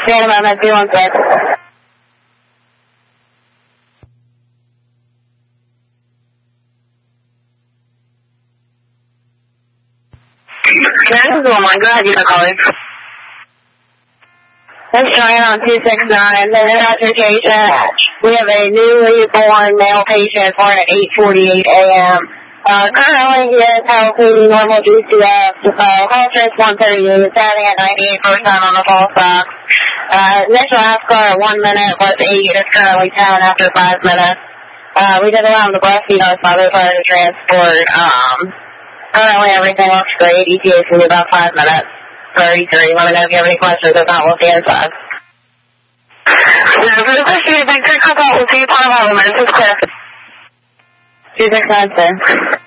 Santa Monica 216. This is the one. Go ahead, you can call it. Let's try it on 269. The notification. We have a newly born male patient born at 8:48 a.m. Currently he is healthy, normal GCF. Call trace 138, starting at 98% on the pulse box. Initial ASCAR at 1 minute was 8. It's currently 10 after 5 minutes. We did allow him to breastfeed on his mother prior to transport. Currently everything looks great. ETA is going to be about 5 minutes. 33. Let me know if you have any questions about what's the inside. Yeah, for the breastfeed, big contact with you. Part of our emergency. 269, sir.